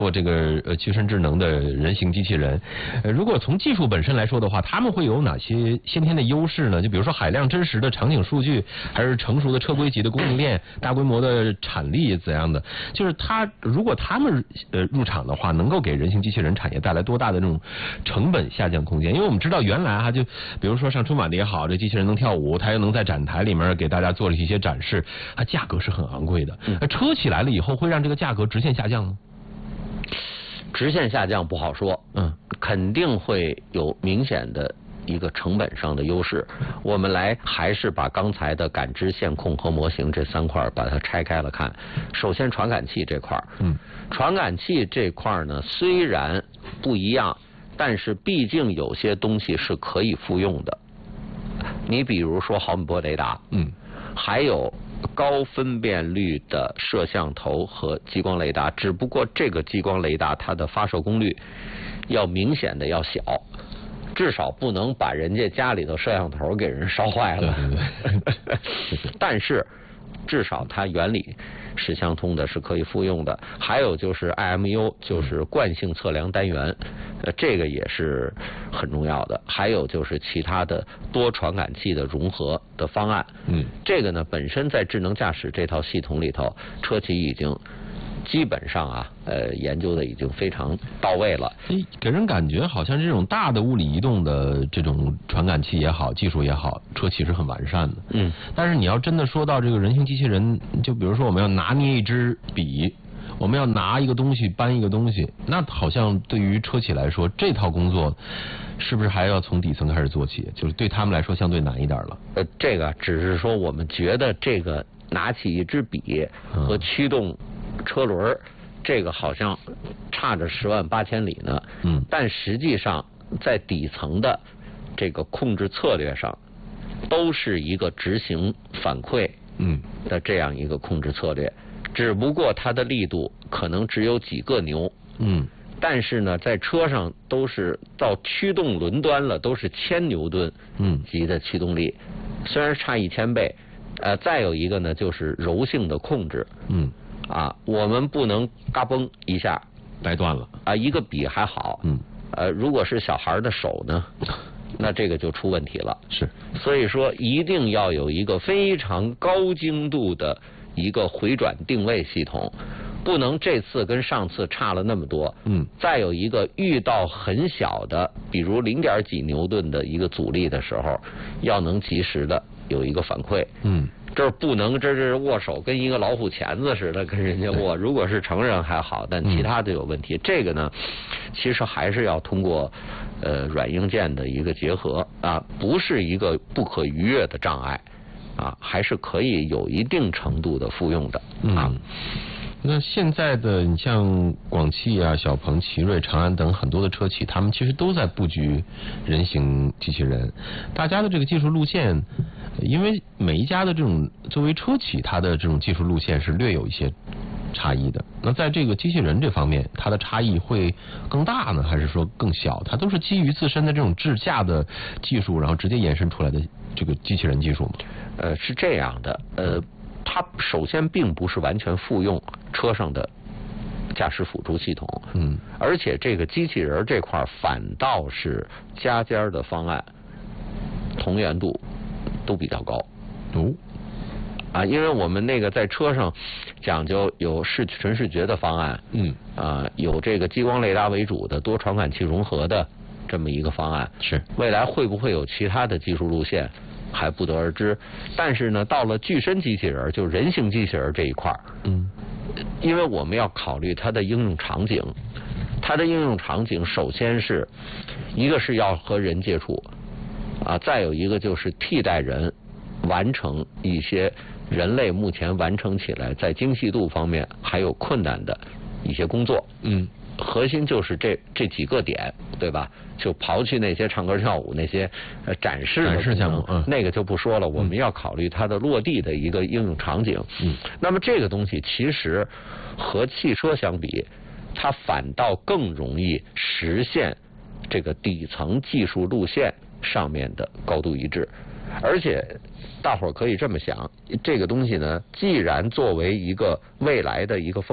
做这个具身智能的人形机器人，如果从技术本身来说的话，他们会有哪些先天的优势呢？就比如说海量真实的场景数据，还是成熟的车规级的供应链、大规模的产力怎样的？就是如果他们入场的话，能够给人形机器人产业带来多大的这种成本下降空间？因为我们知道原来就比如说上春晚的也好，这机器人能跳舞，它又能在展台里面给大家做了一些展示，它价格是很昂贵的。车起来了以后，会让这个价格直线下降吗？ 直线下降不好说，肯定会有明显的一个成本上的优势。我们还是把刚才的感知、线控和模型这3块把它拆开了看。首先传感器这块，传感器这块呢虽然不一样，但是毕竟有些东西是可以复用的。你比如说毫米波雷达，还有高分辨率的摄像头和激光雷达，只不过这个激光雷达它的发射功率要明显的要小，至少不能把人家家里头摄像头给人烧坏了。但是至少它原理是相通的，是可以复用的。还有就是 IMU， 就是惯性测量单元，这个也是很重要的。还有就是其他的多传感器的融合的方案。这个呢本身在智能驾驶这套系统里头，车企已经基本上研究的已经非常到位了。 给人感觉好像这种大的物理移动的这种传感器也好，技术也好，车企是很完善的。但是你要真的说到这个人形机器人，就比如说我们要拿捏一支笔，我们要拿一个东西搬一个东西，那好像对于车企来说，这套工作是不是还要从底层开始做起？就是对他们来说相对难一点了。 这个只是说我们觉得这个拿起一支笔和驱动车轮，这个好像差着10万8千里呢。但实际上在底层的这个控制策略上，都是一个执行反馈的这样一个控制策略，只不过它的力度可能只有几个牛。但是呢，在车上都是到驱动轮端了，都是1000牛顿级的驱动力，虽然差1000倍。再有一个呢，就是柔性的控制。我们不能嘎嘣一下掰断了一个笔还好。如果是小孩的手呢，那这个就出问题了。 是， 所以说一定要有一个非常高精度的一个回转定位系统，不能这次跟上次差了那么多。再有一个遇到很小的，比如0点几牛顿的一个阻力的时候，要能及时的有一个反馈。这不能这是握手跟一个老虎钳子似的跟人家握，如果是成人还好，但其他的有问题。这个呢其实还是要通过软硬件的一个结合不是一个不可逾越的障碍还是可以有一定程度的复用的。 那现在的你像广汽小鹏、奇瑞、长安等很多的车企，他们其实都在布局人形机器人。大家的这个技术路线，因为每一家的这种作为车企，它的这种技术路线是略有一些差异的。那在这个机器人这方面，它的差异会更大呢，还是说更小？它都是基于自身的这种智驾的技术，然后直接延伸出来的这个机器人技术吗？ 是这样的，它首先并不是完全复用车上的驾驶辅助系统。而且这个机器人这块反倒是家家的方案同源度都比较高。因为我们那个在车上讲究有纯视觉的方案，有这个激光雷达为主的多传感器融合的这么一个方案。 是， 未来会不会有其他的技术路线还不得而知。但是呢，到了具身机器人，就人形机器人这一块，因为我们要考虑它的应用场景。它的应用场景首先是一个是要和人接触再有一个就是替代人完成一些人类目前完成起来在精细度方面还有困难的一些工作。核心就是这几个点，对吧？就刨去那些唱歌跳舞那些展示项目，那个就不说了。我们要考虑它的落地的一个应用场景。那么这个东西其实和汽车相比，它反倒更容易实现这个底层技术路线上面的高度一致。而且大伙儿可以这么想，这个东西呢，既然作为一个未来的一个